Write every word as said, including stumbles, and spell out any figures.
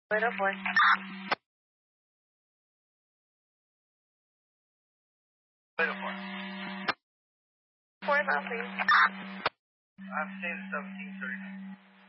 Little boy. Little boy. Four now, please. I'm saying seventeen thirty.